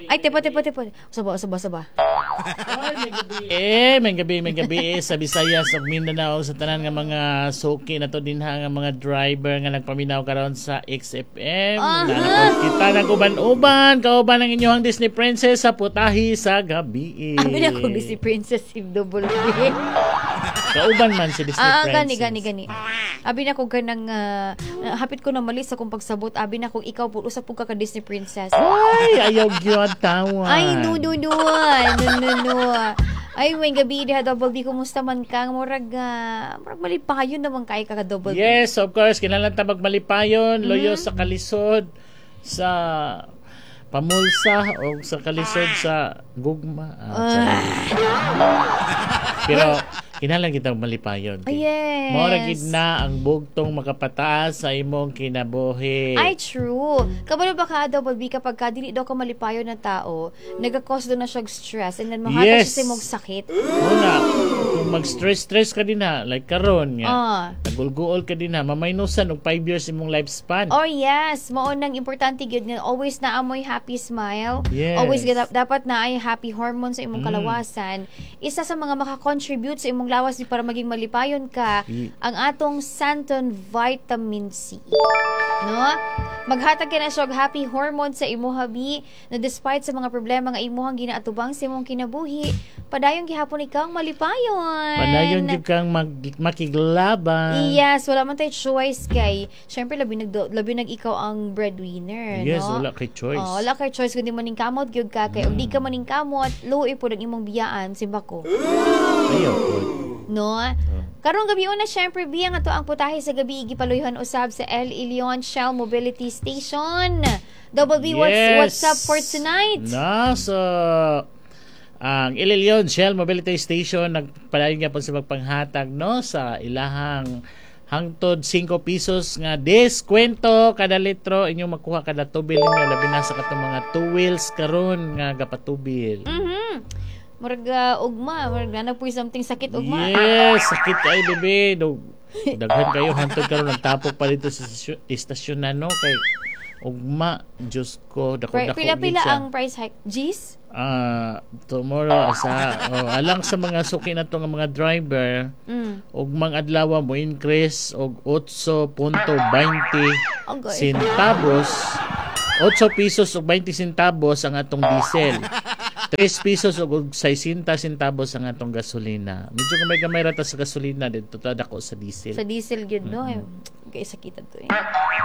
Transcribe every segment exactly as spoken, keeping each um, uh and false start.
Ay, tepa, tepa, tepa. Saba, saba, saba. Ay, may gabi. Eh, may gabi, may gabi eh, sa Visayas, sa Mindanao, sa tanan nga mga suki na to din ha, nga mga driver nga nagpaminaw karon sa X F M. Aha. Nanapos kita nag-uban-uban, kauban ang inyong Disney Princess sa putahi sa gabi. Abi na ko Disney Princess si Double B. Kauban man si Disney Ah, Princess. gani, gani, gani. Abi na ko ganang, uh, hapit ko na mali sa kung pagsabot. Abi na kung ikaw po, usap po ka ka Disney Princess. Ay, ayaw yun, tawa. Ay, no, no, no. No, no, no. Ay, may gabi diha, Double B. Kumusta man ka? Murag, uh, murag malipayon naman kay ka ka Double B. Yes, of course. Kinalanta magmalipayon, loyo Mm. sa kalisod, sa pamulsa, o sa kalisod sa gugma. Ah, Pero, kinalang kitang malipayon. Ay, yes. Mora gid na ang bugtong makapataas sa imong kinabuhi. Ay, true. Kabalo ba ka, Double B, kapag ka, dili daw ka malipayon na tao, nagka-cause doon na siya stress, and then mahata Yes. siya sa imong sakit. Una, kung mag-stress-stress ka din ha, like karon nga, Ah. nagulguol ka din ha, mamaynusan og five years imong lifespan. Oh yes, mao nang importante gyud nga always na amoy happy smile. Yes. Always gid dapat na ay happy hormone sa imong Mm. kalawasan. Isa sa mga maka-contribute sa imong lawas ni para maging malipayon ka Y- ang atong Santon Vitamin C. No? Maghatag ka na siya og happy hormone sa imo habi na despite sa mga problema nga imuhang ginaatubang sa imong kinabuhi, padayon gihapon ikaw ang malipayon. Padayon gid kang mag- makiglaban. Yes, wala man tayo choice kay. Syempre labi nag labi nag ikaw ang breadwinner, Yes, no? wala kay choice. Oh, wala kay choice kundi maning kamot gyud ka kay ug di ka maning kamot, luoy pud ang imong biyaan simba ko. Ayaw po. No? Karong gabi una syempre biya nga to ang putahe sa gabi gipaluyhan usab sa El Ilion Shell Mobility Station. Double B, what's Yes. what's up for tonight? Na, so, ang Ililion Shell Mobility Station nagpadayon nga po sa magpanghatag no sa ilahang hangtod five pesos nga deskwento kada litro inyong makuha kada tubil ninyo labi na sa katong mga two wheels karon nga gapatubil. Mhm. Murag uh, ugma, murag na po something sakit ugma. Yes, sakit ay bebe. Do, daghan kayo hantod karon nagtapok pa dito sa istasyon- istasyon na no kay ugma, Diyos ko, dako dako Pila-pila ang price hike. G's? Ah, tomorrow sa oh, alang sa mga suki na to nga mga driver Mm. ug mga adlaw mo increase og eight punto twenty Okay. centavos eight pesos ug twenty centavos ang atong diesel. three pesos ug sixty centavos ang atong gasolina. Medyo gamay-gamay ra ta sa gasolina dito ta dako sa diesel. Sa diesel gyud no. Kay sakitan to eh.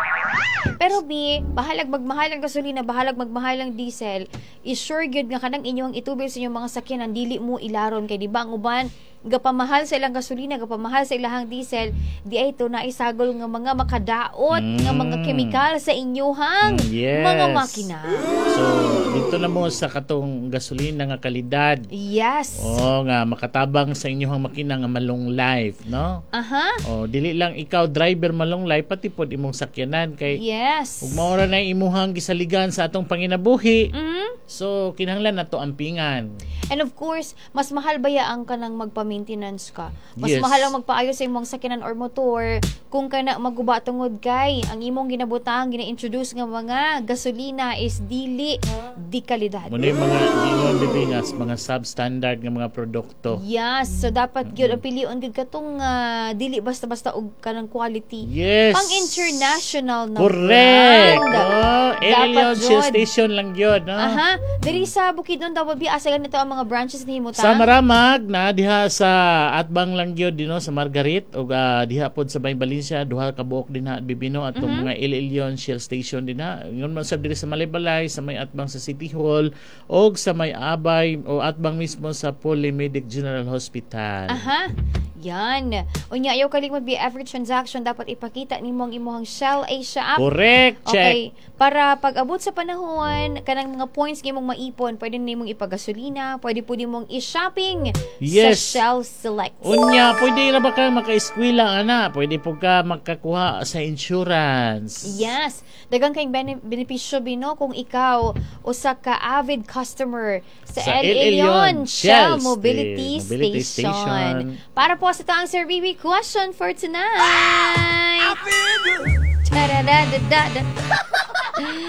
Pero B, bahalag magmahal ang gasolina, bahalag magmahal ang diesel, is sure gyud nga kanang inyong itubil sa inyong mga sakyanan dili mo ilaron kay di ba ang uban gapamahal sa ilang gasolina, gapamahal sa ilang diesel, di ay ito na isagol nga mga makadaot Mm. nga mga kemikal sa inyuhang Mm, yes. mga makina. So, dito na mo sa katong gasolina nga kalidad. Yes. Oh, nga makatabang sa inyong makina nga malong life, no? Aha. Oh, dili lang ikaw driver malong life pati pod imong sakyanan kay Yes. ug maora na imuhang gisaligan sa atong panginabuhi. Mhm. So, kinahanglan nato ampingan. And of course, mas mahal ba ang kanang magpa-maintenance ka? Mas Yes. mahal ang magpaayos sa imong sakyanan or motor kung kana maguba tungod kay ang imong ginabutang gina-introduce nga mga gasolina is dili di kalidad. Muna yung mga di mo bibingas, mga substandard nga mga produkto. Yes, so dapat gyud ang pilion gyud katong ah, dili basta-basta og kanang quality. Yes. Pang international na Correct. brand. Oh, Dapat Elion Shell jud. Station lang yun, no? Aha, diri sa Bukidnon daw bi asa ganito ang mga branches ni Himutan. Sa Maramag na diha sa Atbang lang gyud dino sa Margaret ug ah, diha pod sa Bay Valencia duha ka buok din ha bibino atong Mhm. mga Ililion Shell Station din ha. Ngon man sab diri sa Malaybalay sa may Atbang sa City Hall ug sa may Abay o Atbang mismo sa Polymedic General Hospital. Aha. Yan. Unya ayaw kalimot bi every transaction dapat ipakita nimo ang imong Shell Asia app. Correct. Check. Okay, para pag abot sa panahon, kanang mga points nga imong maipon, pwede nimong ipagasolina, pwede pud nimong i-shopping Yes. sa Shell Select. Unya, pwede ra ba ka maka-eskwela ana? Pwede po ka makakuha sa insurance. Yes, dagang kayong bene- benepisyo bino kung ikaw usa ka avid customer sa, Sa El El Elyon Elyon Shell Shell Mobility, Sta- Mobility Station. Station. Para po sa ito ang Sir Bibi question for tonight. Ta-da-da-da-da-da.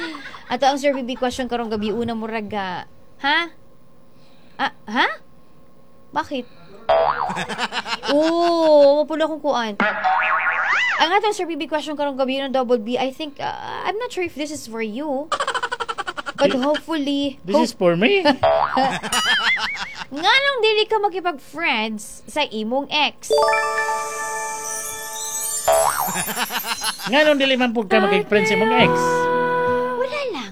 Ato ang Sir B B question karong gabi una mo raga. Ha? Ah, ha? Bakit? Oo, mapula akong kuan. Ang atong Sir B B question karong gabi ng Double B, I think, uh, I'm not sure if this is for you. But hopefully... This is for me. Nga nung dili ka makipag-friends sa imong ex. Nga nung dili man po ka makipag-friends sa mong ex. Wala lang.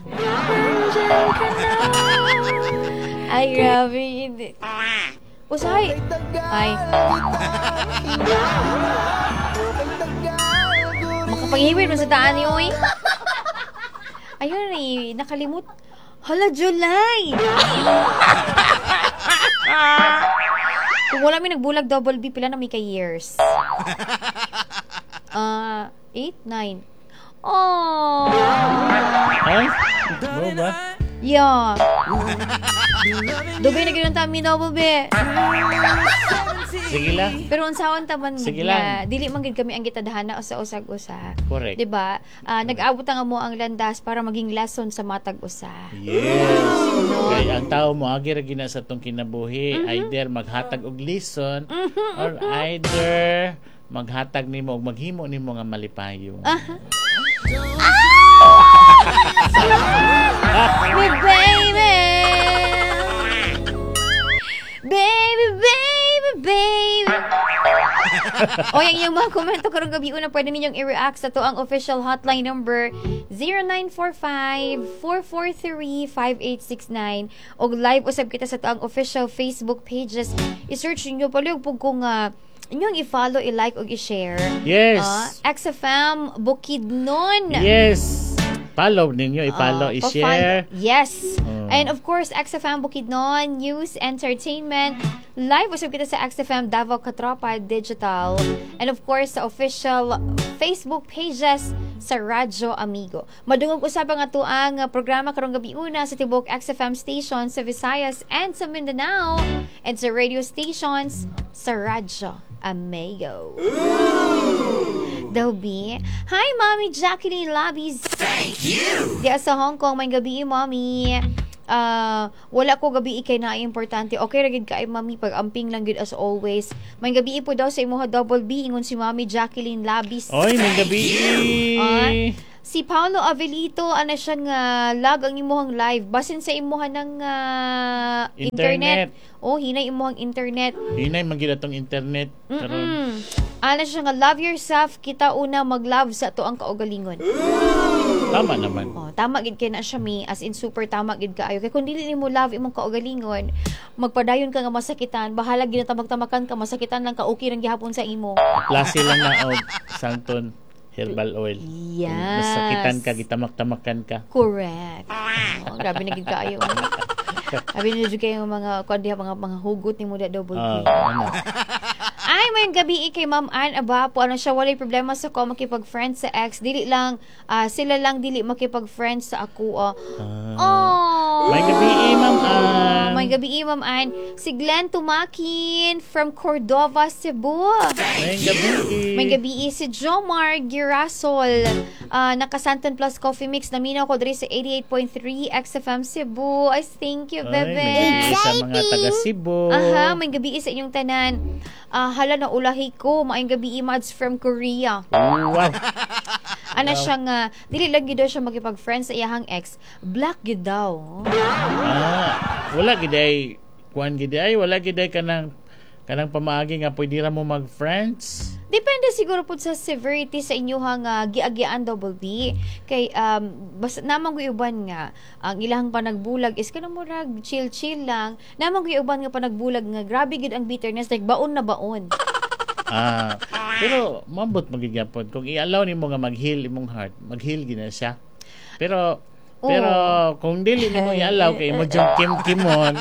Ay, grabe. Hindi. Usahay. Ay. Makapag-iwin mo sa taan niyo, eh. Ayun eh, nakalimut. Hala, July! Kung wala may nagbulag double B, pila na may ka-years? Ah, uh, eight, nine. Oh. Ay? Ano ba? Yeah. Dugay na gano'n tami double B. Sige lang. Pero unsaon taman Sige nga, lang. dili man gid kami ang gitadhana sa usag-usa. Correct. Diba? Uh, nag-abot ang mo ang landas para maging lesson sa matag usa. Yes. Kaya ang tao mo agi ra gina sa tong kinabuhi, Mm-hmm. either maghatag og lesson Mhm, or either maghatag nimo og maghimo nimo nga malipayon. Aha. Me baby. Baby, baby, baby. O yung yung mga komento karong gabi una pwede ninyong i-react sa to ang official hotline number zero nine four five, four four three, five eight six nine o live usab kita sa to ang official Facebook pages. I-search niyo pala yung kung uh, inyong i-follow, i-like o i-share. Yes. Uh, X F M Bukidnon. Yes. Follow ninyo, i-follow, Uh, i-share. pa-follow. Yes. Uh. And of course, X F M Bukidnon, News, Entertainment. Live usap kita sa X F M Davao Katropa Digital. And of course, sa official Facebook pages sa Radyo Amigo. Madungog usab ang ato ang programa karong gabi una sa tibok X F M stations sa Visayas and sa Mindanao and sa radio stations sa Radyo Amigo. Daw B. Hi, Mommy Jacqueline Labis. Thank you! Di sa Hong Kong, may gabi, Mommy. Uh, wala ko gabi ikay na importante. Okay ra gid kay Mommy pag amping lang gid as always. May gabi po daw sa imuha double B ingon si Mommy Jacqueline Labis. Oy, may gabi. Ah, si Paulo Avelito ana siya nga lag ang imuhang live basin sa imuha ng ah, internet. Internet. Oh, hinay imuhang internet. Hinay man gid atong internet karon. Mm. Ana siya nga love yourself kita una mag-love sa to ang kaugalingon. Tama naman. Oh, tama gid kay na siya mi as in super tama gid kaayo kay kun dili nimo love imong kaugalingon magpadayon ka nga masakitan bahala gid na tamag-tamakan ka masakitan lang ka okay lang gihapon sa imo. Klase lang na og Santon herbal oil. Yes. Nasakitan ka, gitamak-tamakan ka. Correct. Oh, grabe na gid kaayo. Sabi niyo kayo mga kundi mga mga hugot ni mo da double Ah, P. ano? Ay, may gabi kay Ma'am Ann aba po ano siya walay problema sa ko makipag-friends sa ex dili lang ah, sila lang dili makipag-friends sa ako. Oh. Ah. Oh. May gabi, Ma'am Ann. May gabi, Ma'am Ann. Si Glenn Tumakin from Cordova, Cebu. May gabi. May gabi si Jomar Girasol. Uh, naka-Santon Plus Coffee Mix. Naminaw ko diri sa eighty-eight point three X F M Cebu. I thank you, Ay, bebe. may gabi sa mga taga Cebu. Aha, may gabi sa inyong tanan. Ah, hala na ulahi ko. Maayong gabi, Imads from Korea. Wow. Ana siya nga, dili lang gid daw siya makipag-friends sa iyahang ex. Black gid daw. Ah, wala giday kuan giday, wala giday kanang kanang pamaagi nga pwede ra mo mag-friends. Depende siguro po sa severity sa inyong uh, giagian double B. Kay um, basta namang uban nga ang ilang panagbulag is kanang murag chill-chill lang. Namang uban nga panagbulag nga grabe gid ang bitterness like baon na baon. Ah, pero mambot magigyapon kung i-allow nimo nga mag-heal imong heart, mag-heal gina siya. Pero pero kung dili nimo i-allow kay mo jung kim-kimon.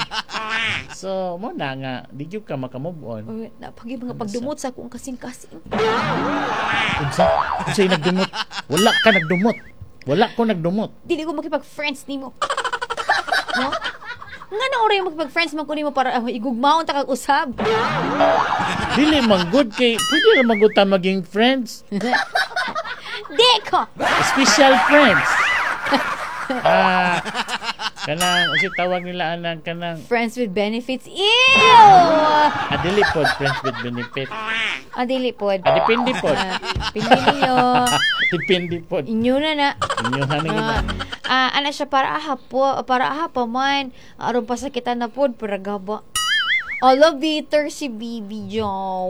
So, mo na nga, di gyud ka makamove on. Or, napagi mga pagdumot sa akong kasing-kasing. Unsa? Unsay nagdumot? Wala ka nagdumot. Wala ko nagdumot. Dili ko makipag-friends nimo. No? Nga na oray makipag-friends man ko nimo para uh, igugmaon ta kag usab. Dili man good kay pwede ra man gud ta maging friends. Di ko. Special friends. Ah, kanang usi tawag nila anang kanang Friends with benefits. Ew! adili pod friends with benefit. Ah, dili pod. Ah, depende pod. Ah, pili ninyo. Depende pod. Inyo na na. Inyo hanang Ah, ina. ah, ana siya para aha po, para aha pa man. Aron pa sakitan na pod para gaba. All bitter si Bibi Joe.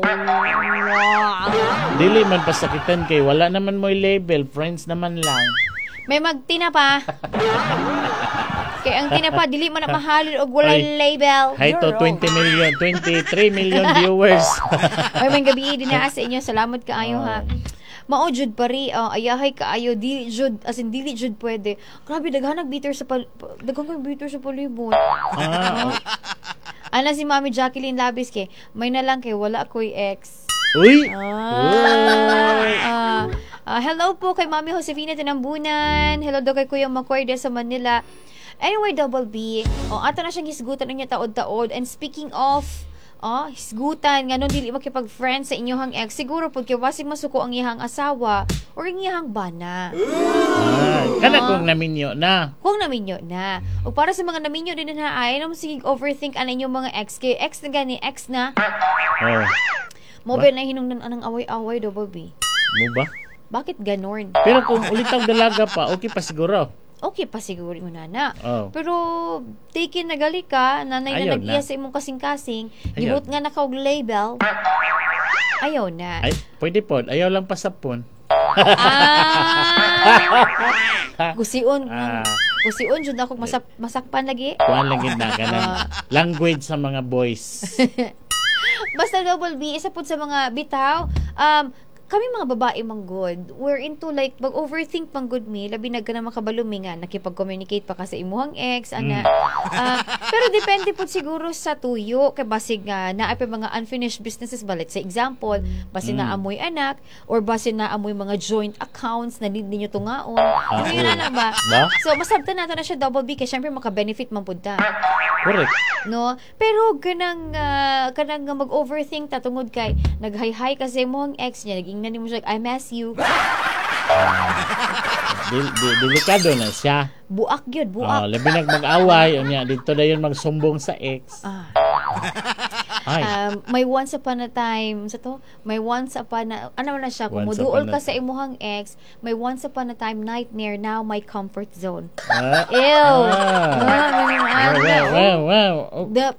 Dili man pasakitan kay wala naman mo'y label, friends naman lang. May magtinapa. Kay ang tinapa dili man na mahalin og walay Ay. label. Hay to twenty million, twenty-three million viewers. Ay may gabi din na sa inyo. Salamat kaayo ha. Mao jud pari uh, ayahay kaayo di jud as in dili jud pwede. Grabe daghanag bitter sa pal- daghang bitter sa palibot. Ah, Ana si Mami Jacqueline Labis kay may na lang kay wala ko'y ex. uy. Ah, ah, ah, hello po kay Mami Josefina Tinambunan. Hello daw kay Kuya Macoy de sa Manila. Anyway, Double B, oh, ato na siyang hisgutan niya taod-taod. And speaking of, oh, hisgutan, nga nun dili makipag-friend sa inyohang ex, siguro po kaya wasig masuko ang iyahang asawa or ang iyahang bana. Ah, kana kung naminyo na. Kung naminyo na. O para sa mga naminyo din na ay, naman sige overthink ang inyong mga ex. Kay ex na gani, ex na. Oh, Mo ba na hinungdan anang away-away, Double B? mo ba? Bakit ganon? Pero kung ulitang dalaga pa, okay pa siguro. Okay pa siguro mo nana. Oh. Pero taken na gali ka, nanay Ayaw na nag-iya na. sa imong kasing-kasing, Ayaw. gibot nga nakaog label. Ayaw na. Ay, pwede pod. Ayaw lang pasapon. Ah! Gusion. Ah. Gusion jud ako masak masakpan lagi. Kuan lang gid na kanang Ah. language sa mga boys. Basta Double B, isa po sa mga bitaw, um, kami mga babae mang good, we're into like, mag-overthink pang good me, labi na ka na makabalumi nga, nakipag-communicate pa ka sa imuhang ex, ana. Ah, pero depende po siguro sa tuyo, kay basig nga, na pa mga unfinished businesses balit. Sa example, basig na amoy anak, or basig na amoy mga joint accounts na hindi nyo tungaon. Ah, Ano yun oo. na ba? Ba? So, masabta nato na siya Double B, kaya syempre maka-benefit man po ta. Correct. No, pero kanang uh, kanang nga mag-overthink ta tungod kay naghay-hay kasi mo ang ex niya, naging nani mo siya I miss you. Dil, di- delikado na siya. Buak gyud, Oh, buak. labi nag mag-away, unya dito na yun magsumbong sa ex. Ah. Ay. Um, may once upon a time sa to, may once upon a ano na siya, kung Once muduol upon ka a- sa imuhang ex, may once upon a time nightmare, now my comfort zone. Ah. Ew. Ah. Ah, ganun, ah, Wow, wow, wow, wow. Oh, The